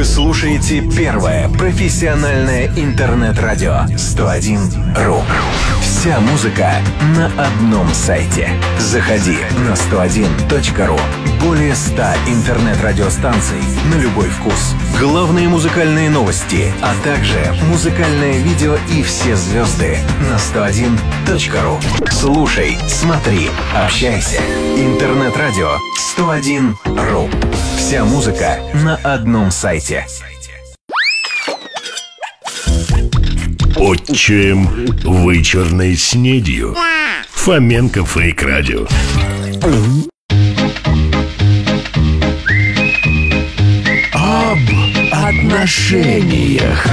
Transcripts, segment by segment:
Вы слушаете первое профессиональное интернет-радио 101.ру. Вся музыка на одном сайте. Заходи на 101.ру. Более 100 интернет-радиостанций на любой вкус. Главные музыкальные новости, а также музыкальное видео и все звезды на 101.ру. Слушай, смотри, общайся. Интернет-радио 101.ру. Вся музыка на одном сайте. Отчим вечірною снедью. Фоменко Фейк Радио. Об отношениях.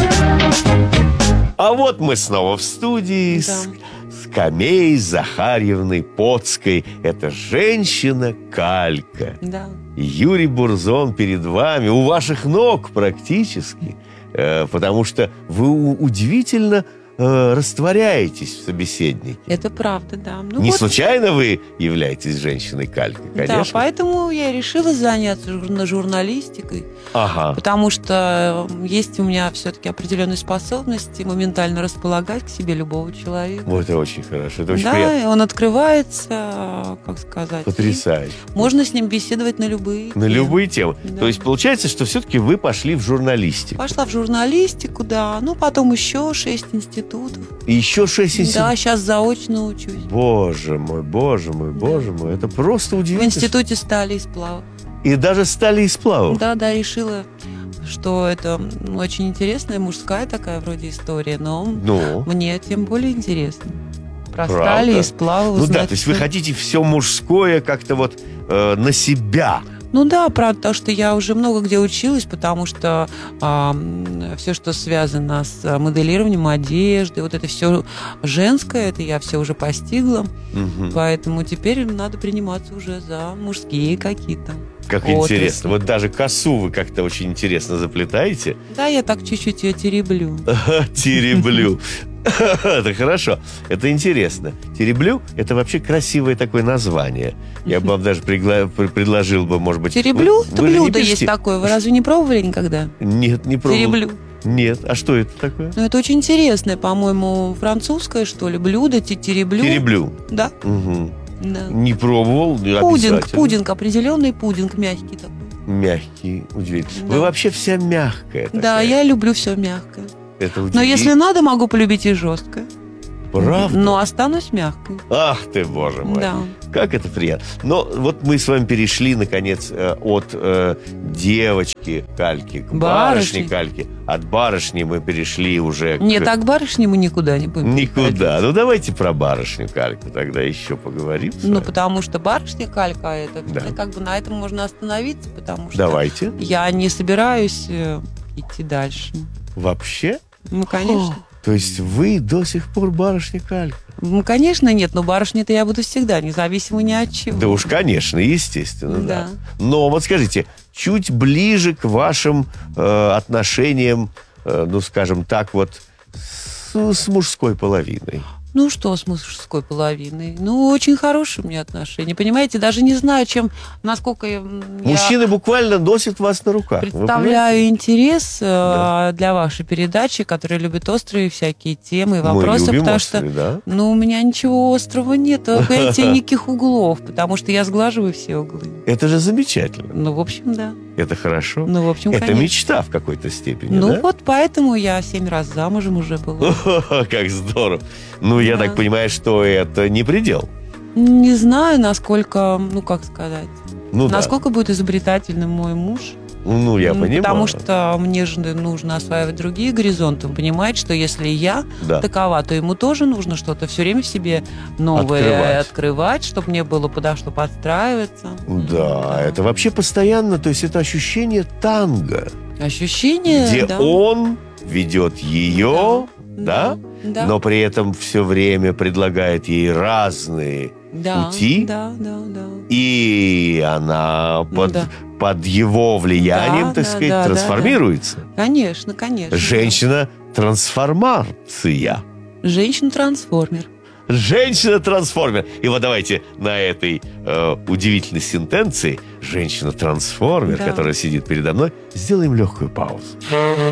А вот мы снова в студии с Камеей Захарьевной Поцкой. Это женщина-калька. Да. Юрий Бурзон перед вами, у ваших ног практически. Потому что вы удивительно растворяетесь в собеседнике. Это правда, да. Ну, Не вот, случайно вы являетесь женщиной-калькой, конечно. да, поэтому я решила заняться журналистикой. Ага. Потому что есть у меня все-таки определенные способности моментально располагать к себе любого человека. Вот это очень хорошо, это очень Да, приятно. и он открывается, как сказать. Потрясающе. и Можно с ним беседовать на любые На темы. любые темы. Да. То есть получается, что все-таки вы пошли в журналистику. Пошла в журналистику, да. Ну, потом еще 6 институтов. И еще 6 институтов. Да, сейчас заочно учусь. Боже мой, боже мой, боже мой. Это просто В удивительно. институте стали и сплавов. И даже стали из сплавов. Да, решила, что это очень интересная мужская такая вроде история, но Ну, мне тем более интересно. Про Правда? стали и сплавы ну узнать да, то есть вы всё. хотите все мужское как-то вот на себя. Ну да, правда, потому что я уже много где училась, потому что все, что связано с моделированием одежды, вот это все женское, это я все уже постигла, Мгм. поэтому теперь надо приниматься уже за мужские какие-то. Как отрасли. интересно. Вот даже косу вы как-то очень интересно заплетаете. Да, я так чуть-чуть ее тереблю. Тереблю. Это хорошо. Это интересно. Тереблю – это вообще красивое такое название. Я бы вам даже предложил бы, может быть... Тереблю? Вы Это же не блюдо есть пишете? такое. Вы разве не пробовали никогда? Нет, не пробовал. Тереблю. Нет. А что это такое? Ну, это очень интересное, по-моему, французское, что ли, блюдо, тереблю. Тереблю. Да, Мгм. да. Не пробовал, Пудинг, обязательно. пудинг, определенный пудинг, мягкий такой. Мягкий, удивительно. Да. Вы вообще вся мягкая такая. Да, я люблю все мягкое. Это Но удивительно. если надо, могу полюбить и жесткое. Правда? Но останусь мягкой. Ах ты, боже мой. Да. Как это приятно. Но вот мы с вами перешли, наконец, от девочки кальки к барышне Барышни. кальки. От барышни мы перешли уже Нет, а к барышне мы никуда не будем. никуда. переходить. Ну, давайте про барышню кальку тогда еще поговорим. с Ну, вами. потому что барышня калька, это Да. как бы на этом можно остановиться, потому что Давайте. я не собираюсь идти дальше. Вообще? Ну, конечно. То есть вы до сих пор барышня калька? Ну, конечно, нет, но барышней-то я буду всегда, независимо ни от чего. Да уж, конечно, естественно, да. Да. Но вот скажите, чуть ближе к вашим отношениям, ну, скажем так, вот с мужской половиной. Ну, что с мужской половиной? Ну, очень хорошие у меня отношения. Понимаете, даже не знаю, насколько я Мужчины буквально носят вас на руках. Вы представляю интерес Да. для вашей передачи, которая любит острые всякие темы и понимаете? вопросы, Мы любим потому острые, что да? ну, у меня ничего острого нет, понимаете, никаких углов, потому что я сглаживаю все углы. Это же замечательно. Ну, в общем, да. Это хорошо. Ну, в общем, Это конечно. мечта в какой-то степени, Ну, да? вот поэтому я 7 раз замужем уже была. Как здорово. Ну, я Да. так понимаю, что это не предел. Не знаю, насколько, ну, как сказать, Ну, да. насколько будет изобретательным мой муж. Ну, я понимаю. Потому что мне же нужно осваивать другие горизонты. Он понимает, что если я Да. такова, то ему тоже нужно что-то все время в себе новое открывать, чтобы мне было подо что подстраиваться. Да, это вообще постоянно, то есть это ощущение танго, Ощущение, где да. он ведет ее, да? Да. Но при этом все время предлагает ей разные Да, пути, да. и она Да. под его влиянием, Да, так да, сказать, да, трансформируется. Конечно, конечно. Женщина-трансформация. Женщина-трансформер. женщина-трансформер. И вот давайте на этой удивительной сентенции женщина-трансформер, Да. которая сидит передо мной, сделаем легкую паузу.